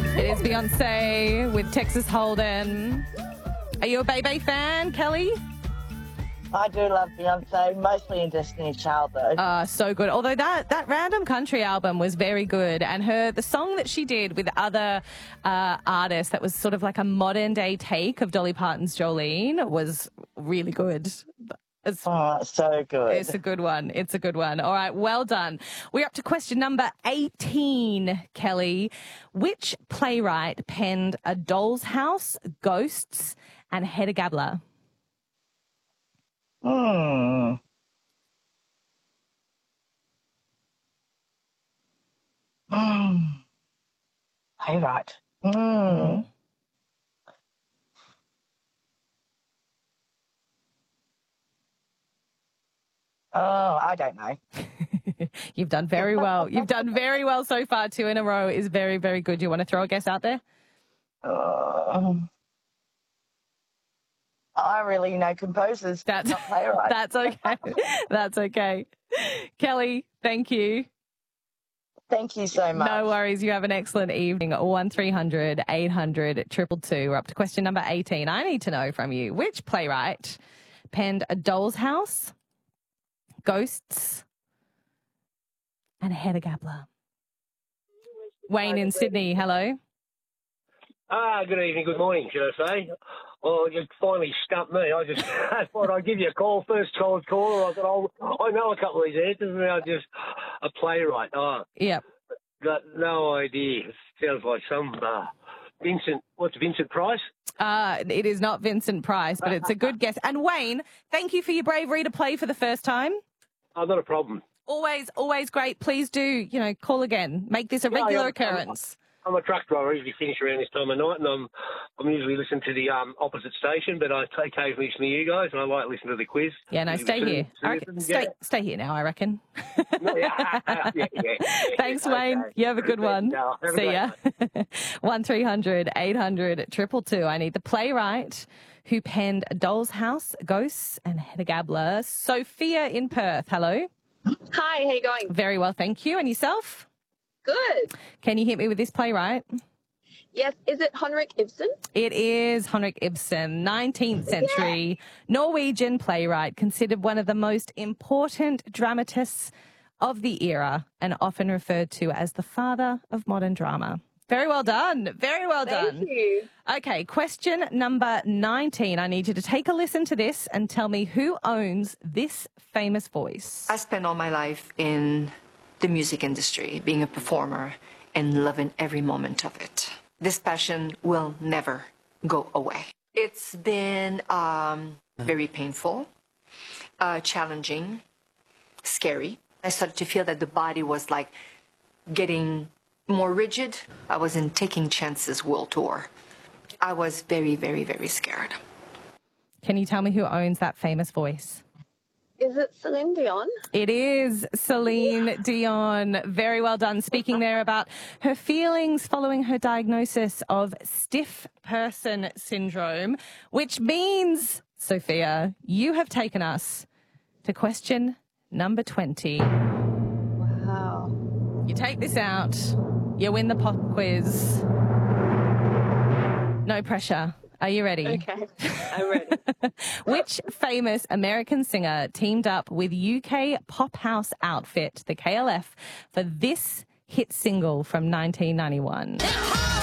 It is Beyonce with Texas Hold'em. Are you a Bebe fan, Kelly? I do love Beyonce, mostly in Destiny's Child, though. So good. Although that Random Country album was very good, and the song that she did with other artists that was sort of like a modern day take of Dolly Parton's Jolene was really good. So good. It's a good one. It's a good one. All right, well done. We're up to question number 18, Kelly. Which playwright penned A Doll's House, Ghosts, and Hedda Gabler? Playwright. Oh, I don't know. You've done very well. You've done very well so far. 2 in a row is very, very good. You want to throw a guess out there? I really know composers, not playwrights. That's okay. That's okay. Kelly, thank you. Thank you so much. No worries. You have an excellent evening. 1300 800 222. We're up to question number 18. I need to know from you, which playwright penned A Doll's House, Ghosts, and Hedda Gabler? Wayne in Sydney, hello. Good evening, good morning, should I say. Well, you finally stumped me. I just thought I'd give you a call, first cold caller. I thought, I know a couple of these answers, and I just, a playwright. Yep. Got no idea. Sounds like some Vincent Price? It is not Vincent Price, but it's a good guess. And Wayne, thank you for your bravery to play for the first time. Oh, not a problem. Always great. Please do, call again. Make this a regular occurrence. I'm a truck driver. I usually finish around this time of night, and I'm usually listening to the opposite station, but I occasionally listen to you guys, and I like listening to the quiz. Yeah, no, stay here. Stay here now, I reckon. Yeah. Thanks, Wayne. Okay. You have a good one. No, See ya. 1300 800 222. I need the playwright who penned A Doll's House, Ghosts, and Hedda Gabler. Sophia in Perth. Hello. Hi, how you going? Very well, thank you. And yourself? Good. Can you hit me with this playwright? Yes. Is it Henrik Ibsen? It is Henrik Ibsen, 19th century Norwegian playwright, considered one of the most important dramatists of the era and often referred to as the father of modern drama. Very well done. Very well done. Thank you. Okay, question number 19. I need you to take a listen to this and tell me who owns this famous voice. I spent all my life in the music industry, being a performer and loving every moment of it. This passion will never go away. It's been very painful, challenging, scary. I started to feel that the body was like getting more rigid. I was in Taking Chances World Tour. I was very, very, very scared. Can you tell me who owns that famous voice? Is it Celine Dion? It is Celine Dion. Very well done. Speaking there about her feelings following her diagnosis of stiff person syndrome, which means, Sophia, you have taken us to question number 20. Wow. You take this out, you win the pop quiz. No pressure. Are you ready? Okay, I'm ready. Which famous American singer teamed up with UK pop house outfit, the KLF, for this hit single from 1991?